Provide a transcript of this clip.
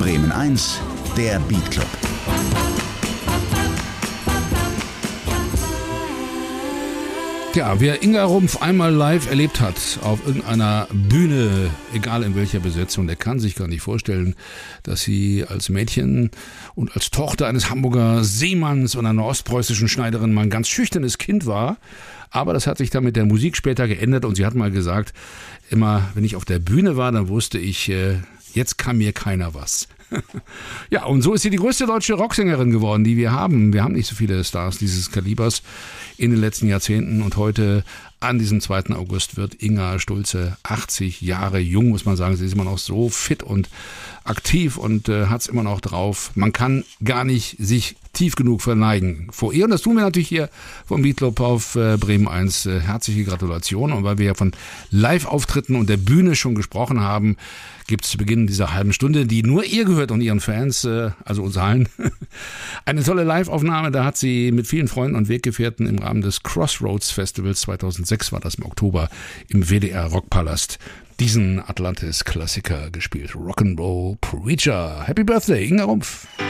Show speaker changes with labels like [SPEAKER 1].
[SPEAKER 1] Bremen 1, der Beat Club.
[SPEAKER 2] Ja, wer Inga Rumpf einmal live erlebt hat, auf irgendeiner Bühne, egal in welcher Besetzung, der kann sich gar nicht vorstellen, dass sie als Mädchen und als Tochter eines Hamburger Seemanns und einer ostpreußischen Schneiderin mal ein ganz schüchternes Kind war. Aber das hat sich dann mit der Musik später geändert und sie hat mal gesagt, immer wenn ich auf der Bühne war, dann wusste ich, jetzt kann mir keiner was. Ja, und so ist sie die größte deutsche Rocksängerin geworden, die wir haben. Wir haben nicht so viele Stars dieses Kalibers in den letzten Jahrzehnten und heute an diesem 2. August wird Inga Stulze 80 Jahre jung, muss man sagen. Sie ist immer noch so fit und aktiv und hat es immer noch drauf. Man kann gar nicht sich tief genug verneigen vor ihr. Und das tun wir natürlich hier vom Beat Club auf Bremen 1. Herzliche Gratulation. Und weil wir ja von Live-Auftritten und der Bühne schon gesprochen haben, gibt es zu Beginn dieser halben Stunde, die nur ihr gehört und ihren Fans, also uns allen, eine tolle Live-Aufnahme. Da hat sie mit vielen Freunden und Weggefährten im Rahmen des Crossroads Festivals 2006, war das im Oktober, im WDR Rockpalast, diesen Atlantis-Klassiker gespielt. Rock'n'Roll Preacher. Happy Birthday, Inga Rumpf.